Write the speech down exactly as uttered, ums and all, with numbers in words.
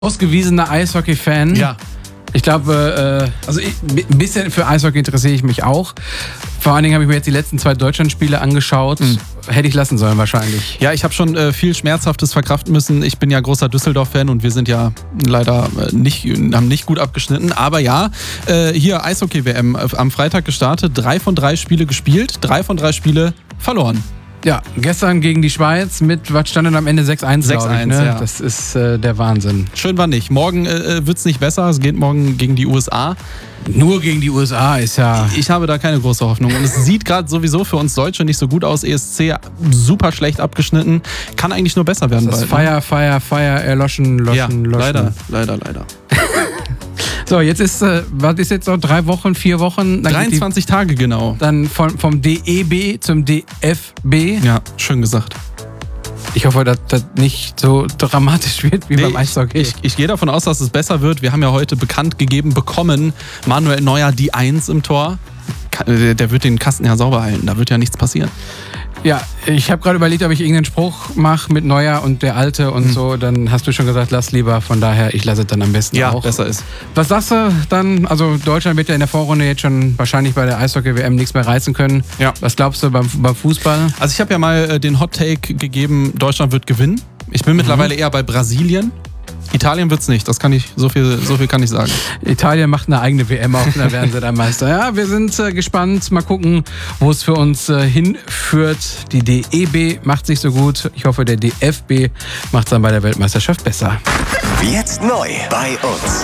Ausgewiesener Eishockey-Fan. Ja. Ich glaube, äh, also ich, ein bisschen für Eishockey interessiere ich mich auch. Vor allen Dingen habe ich mir jetzt die letzten zwei Deutschlandspiele angeschaut. Mhm. Hätte ich lassen sollen wahrscheinlich. Ja, ich habe schon äh, viel Schmerzhaftes verkraften müssen. Ich bin ja großer Düsseldorf-Fan und wir sind ja leider äh, nicht, haben nicht gut abgeschnitten. Aber ja, äh, hier Eishockey-W M am Freitag gestartet. Drei von drei Spiele gespielt, drei von drei Spiele verloren. Ja, gestern gegen die Schweiz mit, was stand denn am Ende? sechs eins, sechs eins, ne? ja. Das ist äh, der Wahnsinn. Schön war nicht. Morgen äh, wird es nicht besser. Es geht morgen gegen die U S A. Nur gegen die U S A ist ja... Ich habe da keine große Hoffnung. Und es sieht gerade sowieso für uns Deutsche nicht so gut aus. E S C super schlecht abgeschnitten. Kann eigentlich nur besser werden. Das ist bald, Feier, ne? Feier, Feier, erloschen, loschen, ja, loschen. leider, leider, leider. So, jetzt ist, äh, was ist jetzt noch? Drei Wochen, vier Wochen? Dann dreiundzwanzig die, Tage genau. Dann von, vom D E B zum D F B. Ja, schön gesagt. Ich hoffe, dass das nicht so dramatisch wird wie nee, beim Eishockey. Ich, ich, ich gehe davon aus, dass es besser wird. Wir haben ja heute bekannt gegeben bekommen, Manuel Neuer die Eins im Tor. Der wird den Kasten ja sauber halten, da wird ja nichts passieren. Ja, ich habe gerade überlegt, ob ich irgendeinen Spruch mache mit Neuer und der Alte und mhm. so. Dann hast du schon gesagt, lass lieber. Von daher, ich lasse es dann am besten ja, auch. besser ist. Was sagst du dann? Also Deutschland wird ja in der Vorrunde jetzt schon wahrscheinlich bei der Eishockey-W M nichts mehr reißen können. Ja. Was glaubst du beim, beim Fußball? Also ich habe ja mal äh, den Hot-Take gegeben, Deutschland wird gewinnen. Ich bin mhm. mittlerweile eher bei Brasilien. Italien wird's nicht, das kann ich, so viel, so viel kann ich sagen. Italien macht eine eigene W M auf, dann werden sie dann Meister. Ja, wir sind äh, gespannt, mal gucken, wo es für uns äh, hinführt. Die D E B macht sich so gut. Ich hoffe, der D F B macht es dann bei der Weltmeisterschaft besser. Jetzt neu bei uns.